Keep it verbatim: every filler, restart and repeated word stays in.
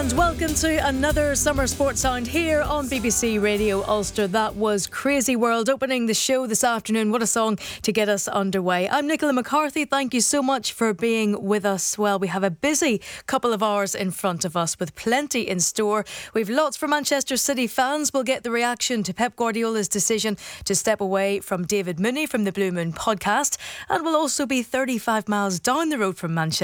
And welcome to another Summer Sports Sound here on B B C Radio Ulster. That was Crazy World opening the show this afternoon. What a song to get us underway. I'm Nicola McCarthy. Thank you so much for being with us. Well, we have a busy couple of hours in front of us with plenty in store. We've lots for Manchester City fans. We'll get the reaction to Pep Guardiola's decision to step away from David Mooney from the Blue Moon podcast. And we'll also be thirty-five miles down the road from Manchester